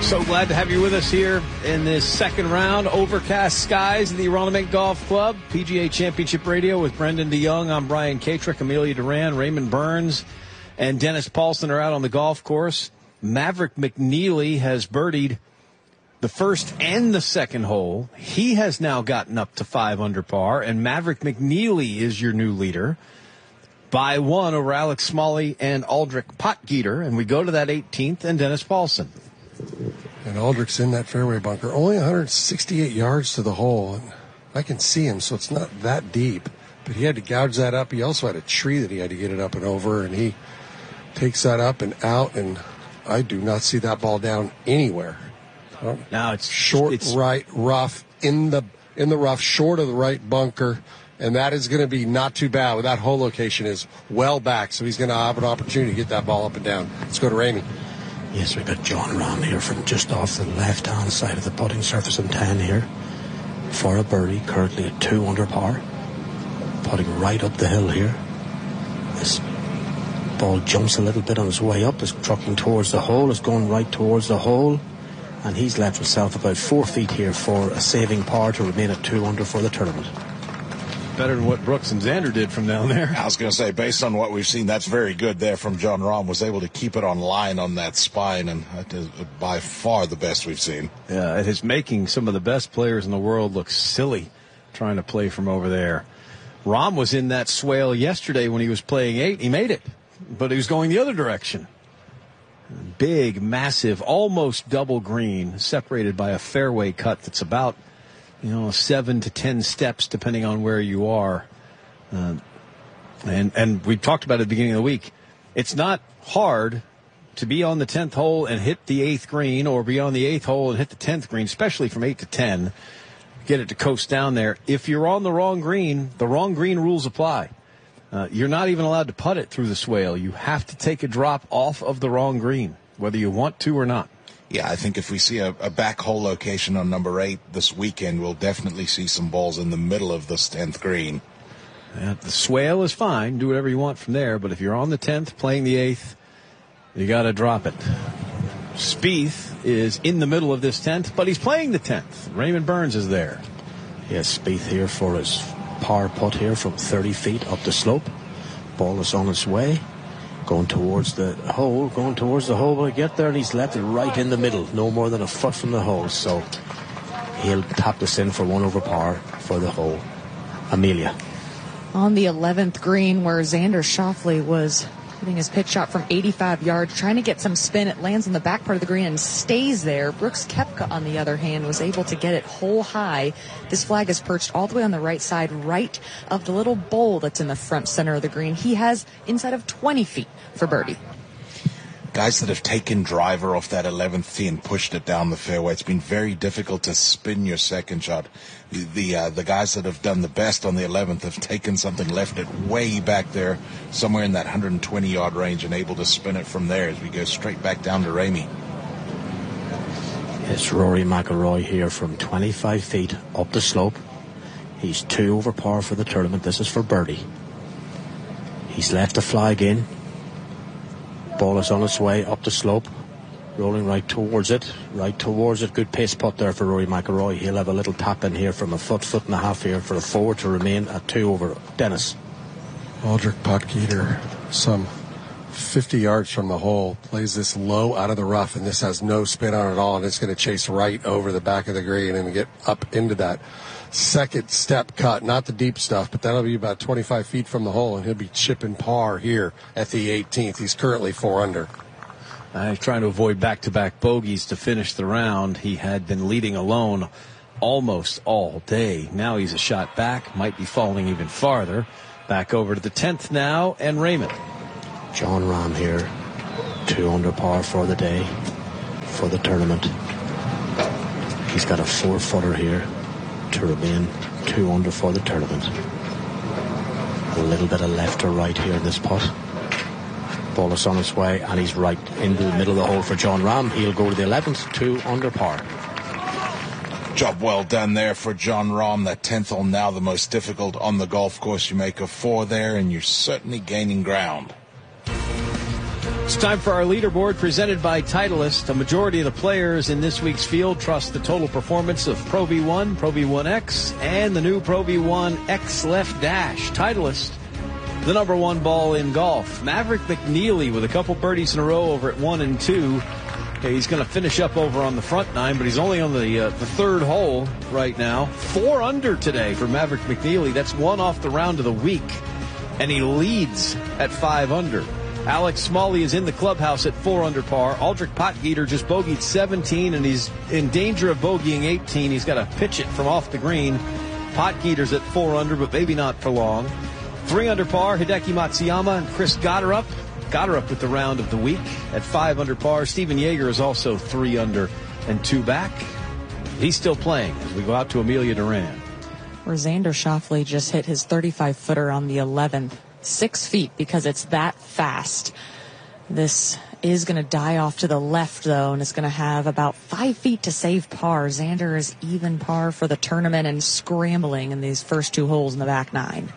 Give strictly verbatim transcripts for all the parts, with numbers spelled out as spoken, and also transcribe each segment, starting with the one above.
So glad to have you with us here in this second round. Overcast skies at the Aronimink Golf Club. P G A Championship Radio with Brendan DeYoung. I'm Brian Katrick. Amelia Duran, Raymond Burns, and Dennis Paulson are out on the golf course. Maverick McNeely has birdied the first and the second hole. He has now gotten up to five under par, and Maverick McNeely is your new leader by one over Alex Smalley and Aldrich Potgieter. And we go to that eighteenth and Dennis Paulson. And Aldrich's in that fairway bunker. Only one hundred sixty-eight yards to the hole. And I can see him, so it's not that deep. But he had to gouge that up. He also had a tree that he had to get it up and over, and he takes that up and out, and I do not see that ball down anywhere. Now it's short it's, right rough in the in the rough, short of the right bunker, and that is going to be not too bad. That hole location is well back, so he's going to have an opportunity to get that ball up and down. Let's go to Ramey. Yes, we've got Jon Rahm here from just off the left-hand side of the putting surface in ten here for a birdie, currently at two under par. Putting right up the hill here. This ball jumps a little bit on his way up, is trucking towards the hole, is going right towards the hole, and he's left himself about four feet here for a saving par to remain at two under for the tournament. Better than what Brooks and Xander did from down there. I was going to say, based on what we've seen, that's very good there from Jon Rahm. Was able to keep it on line on that spine, and that is by far the best we've seen. Yeah, it is making some of the best players in the world look silly trying to play from over there. Rahm was in that swale yesterday when he was playing eight. He made it, but he was going the other direction. Big, massive, almost double green, separated by a fairway cut that's about, you know, seven to ten steps, depending on where you are. Uh, and, and we talked about it at the beginning of the week. It's not hard to be on the tenth hole and hit the eighth green, or be on the eighth hole and hit the tenth green, especially from eight to ten. Get it to coast down there. If you're on the wrong green, the wrong green rules apply. Uh, you're not even allowed to putt it through the swale. You have to take a drop off of the wrong green, whether you want to or not. Yeah, I think if we see a, a back hole location on number eight this weekend, we'll definitely see some balls in the middle of this tenth green. Yeah, the swale is fine. Do whatever you want from there. But if you're on the tenth, playing the eighth, you got to drop it. Spieth is in the middle of this tenth, but he's playing the tenth. Raymond Burns is there. Yes, Spieth here for his par putt here from thirty feet up the slope. Ball is on its way. Going towards the hole, going towards the hole. Will he get there? And he's left it right in the middle, no more than a foot from the hole. So he'll tap this in for one over par for the hole. Amelia. On the eleventh green, where Xander Schauffele was hitting his pitch shot from eighty-five yards, trying to get some spin. It lands on the back part of the green and stays there. Brooks Koepka, on the other hand, was able to get it hole high. This flag is perched all the way on the right side, right of the little bowl that's in the front center of the green. He has inside of twenty feet for birdie. Guys that have taken driver off that eleventh tee and pushed it down the fairway, it's been very difficult to spin your second shot. The the, uh, the guys that have done the best on the eleventh have taken something, left it way back there, somewhere in that one hundred twenty yard range, and able to spin it from there as we go straight back down to Ramey. It's Rory McIlroy here from twenty-five feet up the slope. He's two over par for the tournament. This is for birdie. He's left the flag in. Ball is on its way up the slope, rolling right towards it, right towards it. Good pace putt there for Rory McIlroy. He'll have a little tap in here from a foot, foot and a half here for a four to remain at two over. Dennis. Aldrich Potgieter, some fifty yards from the hole, plays this low out of the rough, and this has no spin on it at all, and it's going to chase right over the back of the green and get up into that second step cut, not the deep stuff, but that'll be about twenty-five feet from the hole, and he'll be chipping par here at the eighteenth. He's currently four under. Uh, he's trying to avoid back-to-back bogeys to finish the round. He had been leading alone almost all day. Now he's a shot back, might be falling even farther. Back over to the tenth now, and Raymond. Jon Rahm here, two under par for the day, for the tournament. He's got a four-footer here to remain two under for the tournament. A little bit of left or right here in this putt. Ball is on its way, and he's right into the middle of the hole for Jon Rahm. He'll go to the eleventh, two under par. Job well done there for Jon Rahm. That tenth hole now the most difficult on the golf course. You make a four there, and you're certainly gaining ground. It's time for our leaderboard presented by Titleist. A majority of the players in this week's field trust the total performance of Pro V one, Pro V one X, and the new Pro V one X Left Dash. Titleist, the number one ball in golf. Maverick McNeely with a couple birdies in a row over at one and two. Okay, he's going to finish up over on the front nine, but he's only on the uh, the third hole right now. Four under today for Maverick McNeely. That's one off the round of the week, and he leads at five under. Alex Smalley is in the clubhouse at four under par. Aldrich Potgieter just bogeyed seventeen, and he's in danger of bogeying eighteen. He's got to pitch it from off the green. Potgieter's at four under, but maybe not for long. Three under par, Hideki Matsuyama and Chris Gotterup. Gotterup with the round of the week at five under par. Steven Yeager is also three under and two back. He's still playing as we go out to Amelia Duran. Where Xander Schauffele just hit his thirty-five footer on the eleventh. Six feet because it's that fast. This is going to die off to the left, though, and it's going to have about five feet to save par. Xander is even par for the tournament and scrambling in these first two holes in the back nine.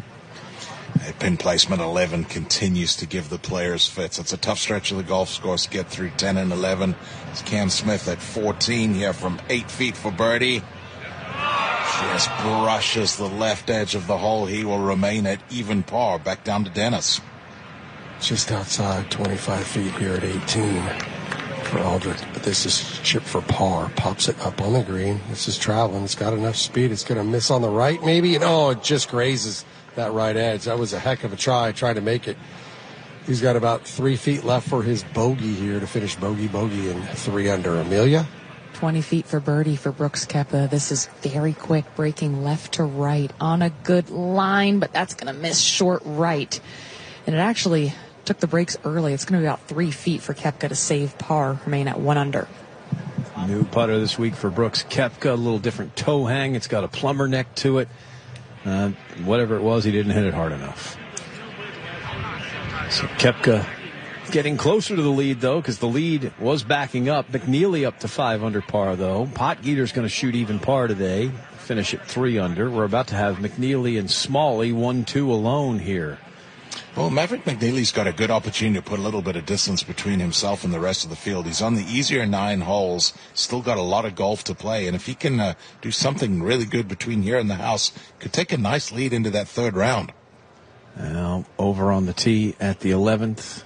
Pin placement eleven continues to give the players fits. It's a tough stretch of the golf course to get through ten and eleven. It's Cam Smith at fourteen here from eight feet for birdie. Just brushes the left edge of the hole. He will remain at even par. Back down to Dennis. Just outside twenty-five feet here at eighteen for Aldrich. But this is chip for par. Pops it up on the green. This is traveling. It's got enough speed. It's going to miss on the right maybe. And oh, it just grazes that right edge. That was a heck of a try. Trying to make it. He's got about three feet left for his bogey here to finish bogey, bogey, and three under. Amelia? twenty feet for birdie for Brooks Koepka. This is very quick, breaking left to right on a good line, but that's going to miss short right. And it actually took the breaks early. It's going to be about three feet for Koepka to save par, remain at one under. New putter this week for Brooks Koepka, a little different toe hang. It's got a plumber neck to it. Uh, whatever it was, he didn't hit it hard enough. So Koepka getting closer to the lead, though, because the lead was backing up. McNeely up to five under par, though. Potgieter's going to shoot even par today, finish at three under. We're about to have McNeely and Smalley one two alone here. Well, Maverick McNeely's got a good opportunity to put a little bit of distance between himself and the rest of the field. He's on the easier nine holes, still got a lot of golf to play, and if he can uh, do something really good between here and the house, could take a nice lead into that third round. Now, over on the tee at the eleventh.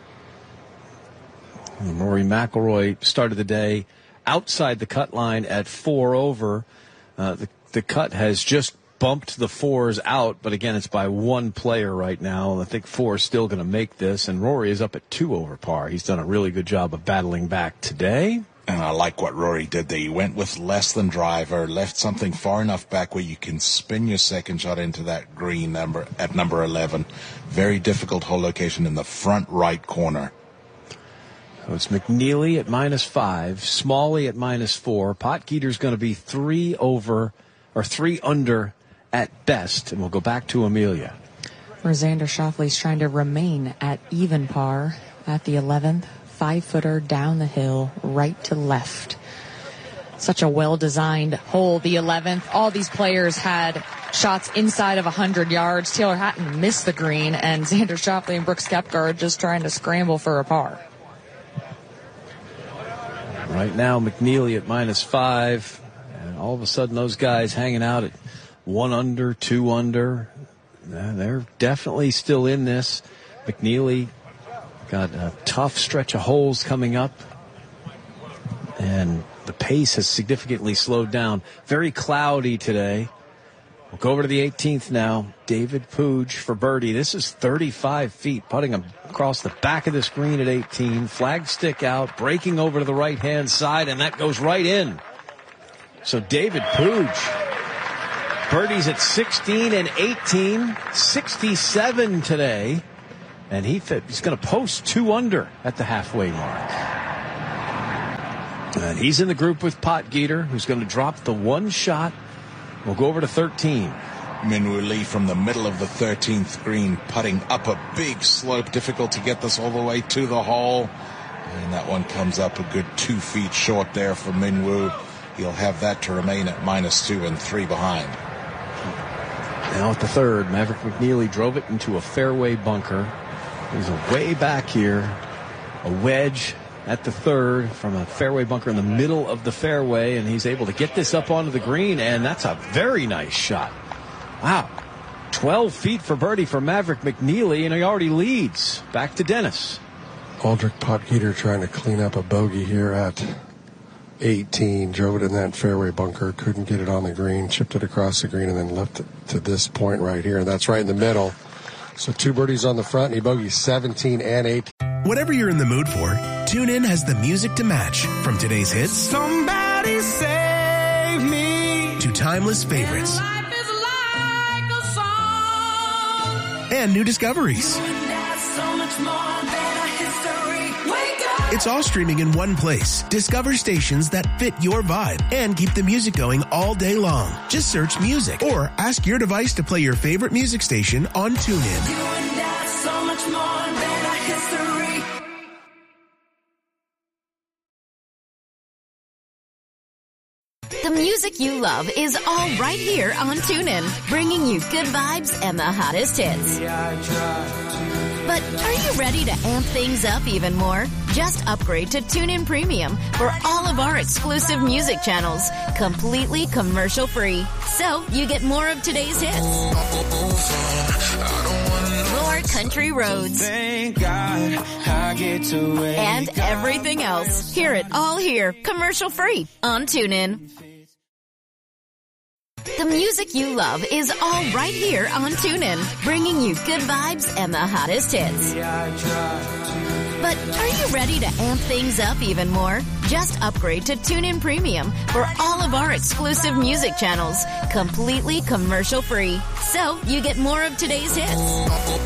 Rory McIlroy started the day outside the cut line at four over. Uh, the, the cut has just bumped the fours out, but again, it's by one player right now. I think four is still going to make this, and Rory is up at two over par. He's done a really good job of battling back today. And I like what Rory did there. He went with less than driver, left something far enough back where you can spin your second shot into that green number at number eleven. Very difficult hole location in the front right corner. So it's McNeely at minus five, Smalley at minus four. Potgieter's going to be three over, or three under at best, and we'll go back to Amelia. Where Xander Schauffele's trying to remain at even par at the eleventh. Five-footer down the hill, right to left. Such a well-designed hole, the eleventh. All these players had shots inside of one hundred yards. Taylor Hatton missed the green, and Xander Schauffele and Brooks Koepka are just trying to scramble for a par. Right now, McNeely at minus five, and all of a sudden those guys hanging out at one under, two under. They're definitely still in this. McNeely got a tough stretch of holes coming up, and the pace has significantly slowed down. Very cloudy today. We'll go over to the eighteenth now. David Puig for birdie. This is thirty-five feet, putting him across the back of the screen at eighteen. Flag stick out, breaking over to the right-hand side, and that goes right in. So David Puig, birdies at sixteen and eighteen, sixty-seven today, and he fit, he's going to post two under at the halfway mark. And he's in the group with Potgieter, who's going to drop the one shot. We'll go over to thirteen. Minwoo Lee from the middle of the thirteenth green, putting up a big slope. Difficult to get this all the way to the hole. And that one comes up a good two feet short there for Minwoo. He'll have that to remain at minus two and three behind. Now at the third, Maverick McNeely drove it into a fairway bunker. He's way back here. A wedge at the third from a fairway bunker in the middle of the fairway, and he's able to get this up onto the green, and that's a very nice shot. Wow. twelve feet for birdie for Maverick McNeely, and he already leads. Back to Dennis. Aldrich Potgieter trying to clean up a bogey here at eighteen. Drove it in that fairway bunker, couldn't get it on the green, chipped it across the green, and then left it to this point right here. And that's right in the middle. So two birdies on the front, and he bogeys seventeen and eighteen. Whatever you're in the mood for, TuneIn has the music to match. From today's hits, Somebody save me, to timeless favorites. Life is like a song. And new discoveries. So much more than a history. Wake up. It's all streaming in one place. Discover stations that fit your vibe and keep the music going all day long. Just search music or ask your device to play your favorite music station on TuneIn. You and I, so much more than a history. The music you love is all right here on TuneIn, bringing you good vibes and the hottest hits. But are you ready to amp things up even more? Just upgrade to TuneIn Premium for all of our exclusive music channels, completely commercial-free. So you get more of today's hits, more country roads, Thank God I get to wake and everything else. Hear it all here, commercial-free on TuneIn. The music you love is all right here on TuneIn, bringing you good vibes and the hottest hits. But are you ready to amp things up even more? Just upgrade to TuneIn Premium for all of our exclusive music channels, completely commercial-free. So you get more of today's hits,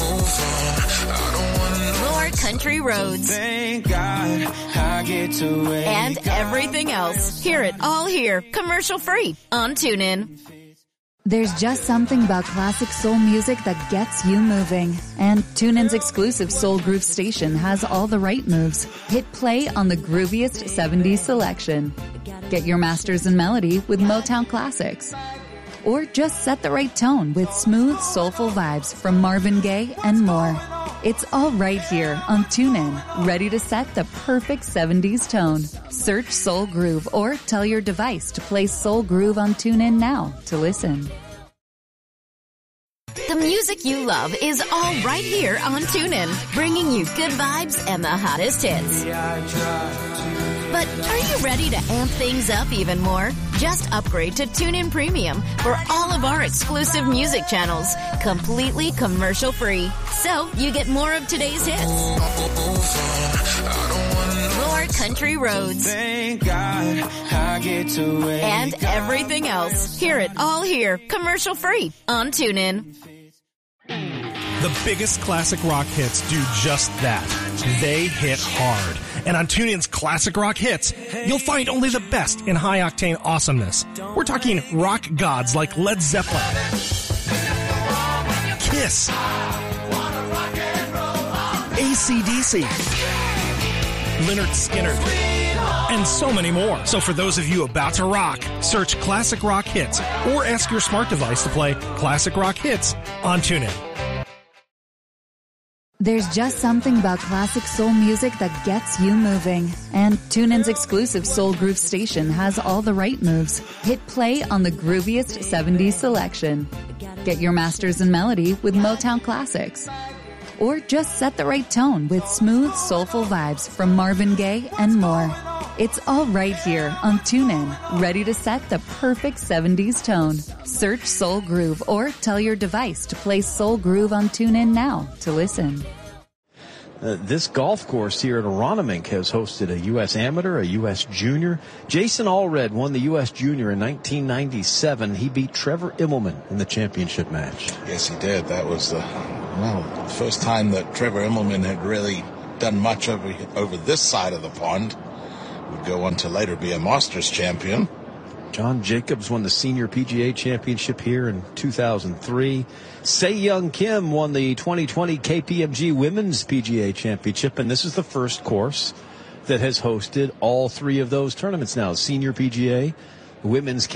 more country roads, Thank God I get to wake and everything else. Hear it all here, commercial-free on TuneIn. There's just something about classic soul music that gets you moving. And TuneIn's exclusive Soul Groove station has all the right moves. Hit play on the grooviest seventies selection. Get your masters in melody with Motown classics. Or just set the right tone with smooth, soulful vibes from Marvin Gaye and more. It's all right here on TuneIn, ready to set the perfect seventies tone. Search Soul Groove or tell your device to play Soul Groove on TuneIn now to listen. The music you love is all right here on TuneIn, bringing you good vibes and the hottest hits. But are you ready to amp things up even more? Just upgrade to TuneIn Premium for all of our exclusive music channels, completely commercial-free. So you get more of today's hits, more country roads, Thank God I get to wake and everything else. Hear it all here, commercial-free on TuneIn. The biggest classic rock hits do just that. They hit hard. And on TuneIn's Classic Rock Hits, you'll find only the best in high-octane awesomeness. We're talking rock gods like Led Zeppelin, Kiss, A C D C, Lynyrd Skynyrd, and so many more. So for those of you about to rock, search Classic Rock Hits or ask your smart device to play Classic Rock Hits on TuneIn. There's just something about classic soul music that gets you moving. And TuneIn's exclusive Soul Groove station has all the right moves. Hit play on the grooviest seventies selection. Get your masters in melody with Motown classics. Or just set the right tone with smooth, soulful vibes from Marvin Gaye and more. It's all right here on TuneIn, ready to set the perfect seventies tone. Search Soul Groove or tell your device to play Soul Groove on TuneIn now to listen. Uh, this golf course here at Aronimink has hosted a U S Amateur, a U S Junior. Jason Allred won the U S Junior in nineteen ninety-seven. He beat Trevor Immelman in the championship match. Yes, he did. That was the, well, the first time that Trevor Immelman had really done much over, over this side of the pond. Would go on to later be a Masters champion. John Jacobs won the Senior P G A Championship here in two thousand three. Se-Young Kim won the twenty twenty K P M G Women's P G A Championship, and this is the first course that has hosted all three of those tournaments now. Senior P G A, Women's